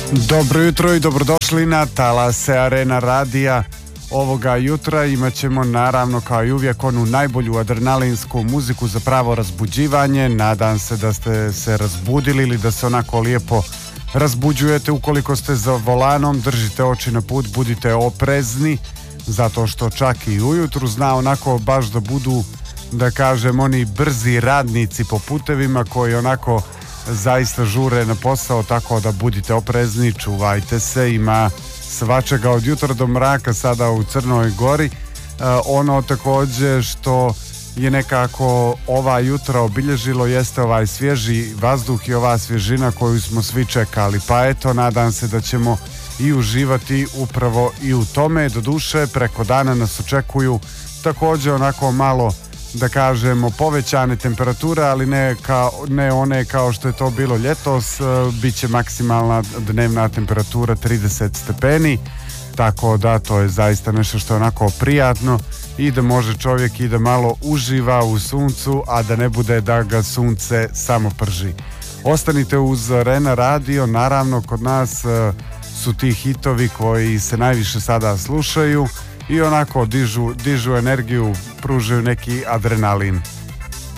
Dobro jutro i dobrodošli na talase Arena radija. Ovoga jutra imat ćemo naravno kao i uvijek onu najbolju adrenalinsku muziku za pravo razbuđivanje. Nadam se da ste se razbudili ili da se onako lijepo razbuđujete. Ukoliko ste za volanom, držite oči na put, budite oprezni, zato što čak i ujutru zna onako baš da budu, da kažem, oni brzi radnici po putevima koji onako zaista žure na posao, tako da budite oprezni, čuvajte se. Ima svačega od jutra do mraka sada u Crnoj Gori. Ono također što je nekako ova jutra obilježilo jeste ovaj svježi vazduh i ova svježina koju smo svi čekali, pa eto, nadam se da ćemo i uživati upravo i u tome. Doduše, preko dana nas očekuju također onako malo, da kažemo, povećane temperature, ali ne one kao što je to bilo ljetos. Biće maksimalna dnevna temperatura 30 stepeni, tako da to je zaista nešto što je onako prijatno i da može čovjek i da malo uživa u suncu, a da ne bude da ga sunce samo prži. Ostanite uz Arena radio, naravno kod nas su ti hitovi koji se najviše sada slušaju i onako dižu energiju, pružaju neki adrenalin.